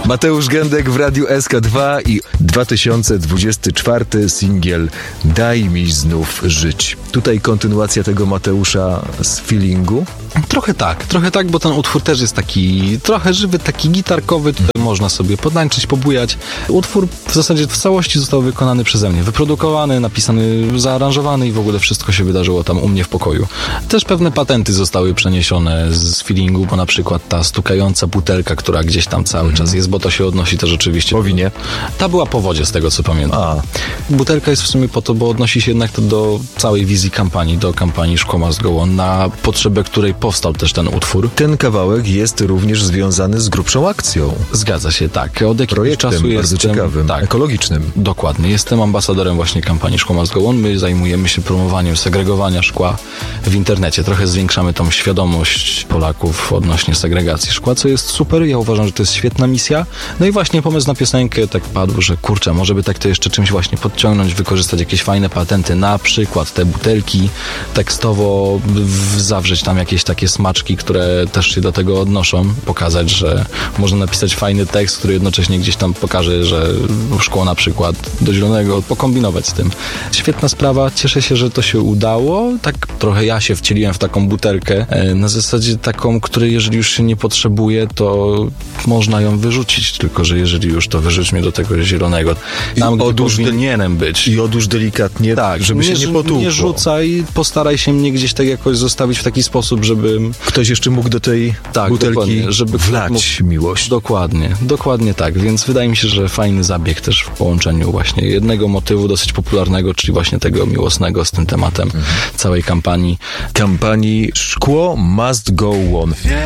Mateusz Gędek w Radiu SK2 i 2024 singiel Daj mi znów żyć. Tutaj kontynuacja tego Mateusza z feelingu. Trochę tak, bo ten utwór też jest taki trochę żywy, taki gitarkowy. Tutaj można sobie podtańczyć, pobujać. Utwór w zasadzie w całości został wykonany przeze mnie. Wyprodukowany, napisany, zaaranżowany i w ogóle wszystko się wydarzyło tam u mnie w pokoju. Też pewne patenty zostały przeniesione z feelingu, bo na przykład ta stukająca butelka, która gdzieś tam cały czas jest, bo to się odnosi też oczywiście. Po winie? Ta była po wodzie, z tego co pamiętam. Butelka jest w sumie po to, bo odnosi się jednak to do całej wizji kampanii, do kampanii Szkło Must Go On, na potrzebę której powstał też ten utwór. Ten kawałek jest również związany z grubszą akcją. Zgadza się, tak. Od jakiegoś Projektem czasu bardzo ciekawym, ekologicznym. Dokładnie. Jestem ambasadorem właśnie kampanii Szkło Must Go On. My zajmujemy się promowaniem segregowania szkła w internecie. Trochę zwiększamy tą świadomość Polaków odnośnie segregacji szkła, co jest super. Ja uważam, że to jest świetna misja. No i właśnie pomysł na piosenkę tak padł, że kurczę, może by tak to jeszcze czymś właśnie podciągnąć, wykorzystać jakieś fajne patenty, na przykład te butelki, tekstowo zawrzeć tam jakieś takie smaczki, które też się do tego odnoszą, pokazać, że można napisać fajny tekst, który jednocześnie gdzieś tam pokaże, że szkło na przykład do zielonego, pokombinować z tym. Świetna sprawa, cieszę się, że to się udało. Tak trochę ja się wcieliłem w taką butelkę, na zasadzie taką, której jeżeli już się nie potrzebuje, to można ją wyrzucić, tylko że jeżeli już, to wyrzućmy do tego zielonego. Tam, gdzie powinienem być. I odłóż delikatnie, tak, żeby się nie potłukło. Nie rzucaj, postaraj się mnie gdzieś tak jakoś zostawić w taki sposób, żeby ktoś jeszcze mógł do tej butelki żeby wlać miłość. Dokładnie tak, więc wydaje mi się, że fajny zabieg też w połączeniu właśnie jednego motywu dosyć popularnego, czyli właśnie tego miłosnego z tym tematem całej kampanii. Kampanii Szkło Must Go On.